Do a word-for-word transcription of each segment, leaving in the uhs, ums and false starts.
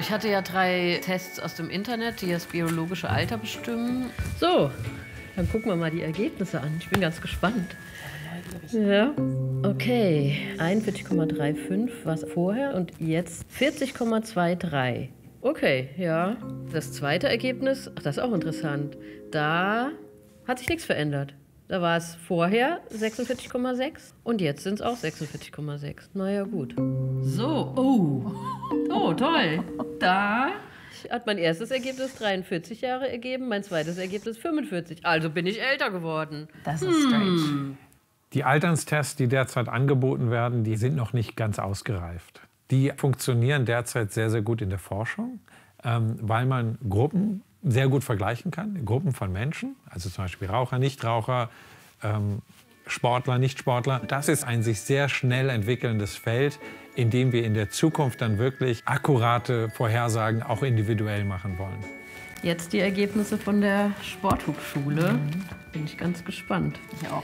Ich hatte ja drei Tests aus dem Internet, die das biologische Alter bestimmen. So, dann gucken wir mal die Ergebnisse an. Ich bin ganz gespannt. Ja, okay. einundvierzig Komma fünfunddreißig war es vorher und jetzt vierzig Komma dreiundzwanzig. Okay, ja. Das zweite Ergebnis, ach, das ist auch interessant. Da hat sich nichts verändert. Da war es vorher sechsundvierzig Komma sechs und jetzt sind es auch sechsundvierzig Komma sechs. Naja, gut. So, oh. Oh, toll. Da hat mein erstes Ergebnis dreiundvierzig Jahre ergeben, mein zweites Ergebnis fünfundvierzig. Also bin ich älter geworden. Das ist strange. Die Alterstests, die derzeit angeboten werden, die sind noch nicht ganz ausgereift. Die funktionieren derzeit sehr, sehr gut in der Forschung, ähm, weil man Gruppen sehr gut vergleichen kann, Gruppen von Menschen, also zum Beispiel Raucher, Nichtraucher, ähm, Sportler, Nichtsportler. Das ist ein sich sehr schnell entwickelndes Feld, in dem wir in der Zukunft dann wirklich akkurate Vorhersagen auch individuell machen wollen. Jetzt die Ergebnisse von der Sporthochschule. Mhm. Bin ich ganz gespannt. Ich auch.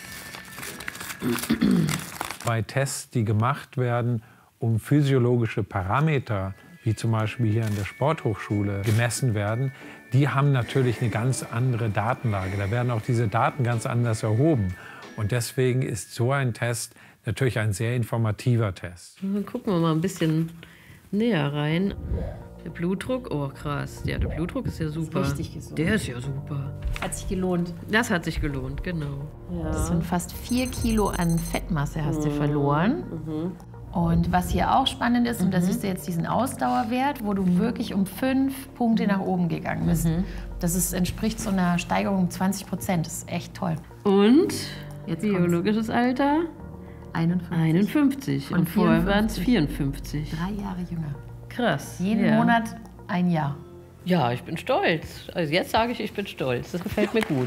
Bei Tests, die gemacht werden, um physiologische Parameter, wie zum Beispiel hier an der Sporthochschule, gemessen werden, die haben natürlich eine ganz andere Datenlage. Da werden auch diese Daten ganz anders erhoben. Und deswegen ist so ein Test natürlich ein sehr informativer Test. Dann gucken wir mal ein bisschen näher rein. Der Blutdruck, oh krass. Ja, der Blutdruck ist ja super. Ist richtig gesund. Der ist ja super. Hat sich gelohnt. Das hat sich gelohnt, genau. Ja. Das sind fast vier Kilo an Fettmasse hast du verloren. Mhm. Und was hier auch spannend ist, mhm. und das ist jetzt diesen Ausdauerwert, wo du wirklich um fünf Punkte nach oben gegangen bist. Mhm. Das ist, entspricht so einer Steigerung um zwanzig Prozent. Das ist echt toll. Und jetzt biologisches Alter? einundfünfzig. einundfünfzig. Und, und vorher waren es vierundfünfzig. Drei Jahre jünger. Krass. Jeden ja. Monat ein Jahr. Ja, ich bin stolz. Also jetzt sage ich, ich bin stolz. Das gefällt mir gut.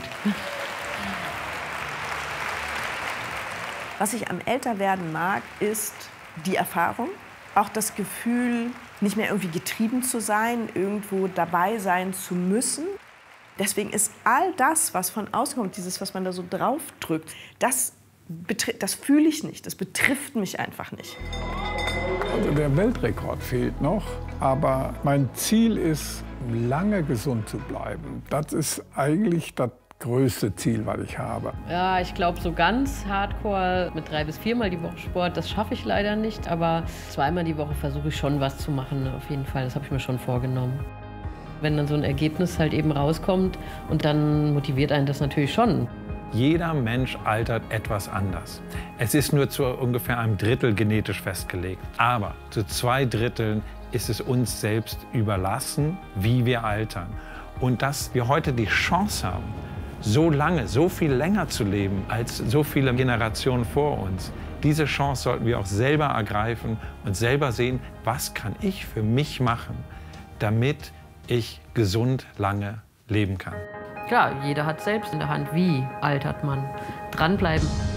Was ich am Älterwerden mag, ist die Erfahrung, auch das Gefühl, nicht mehr irgendwie getrieben zu sein, irgendwo dabei sein zu müssen. Deswegen ist all das, was von außen kommt, dieses, was man da so draufdrückt, das, das fühle ich nicht, das betrifft mich einfach nicht. Also der Weltrekord fehlt noch, aber mein Ziel ist, lange gesund zu bleiben. Das ist eigentlich das größte Ziel, was ich habe. Ja, ich glaube, so ganz hardcore mit drei bis viermal die Woche Sport, das schaffe ich leider nicht. Aber zweimal die Woche versuche ich schon was zu machen, auf jeden Fall. Das habe ich mir schon vorgenommen. Wenn dann so ein Ergebnis halt eben rauskommt und dann motiviert einen das natürlich schon. Jeder Mensch altert etwas anders. Es ist nur zu ungefähr einem Drittel genetisch festgelegt. Aber zu zwei Dritteln ist es uns selbst überlassen, wie wir altern. Und dass wir heute die Chance haben, so lange, so viel länger zu leben als so viele Generationen vor uns. Diese Chance sollten wir auch selber ergreifen und selber sehen, was kann ich für mich machen, damit ich gesund lange leben kann. Klar, jeder hat selbst in der Hand, wie altert man. Dranbleiben.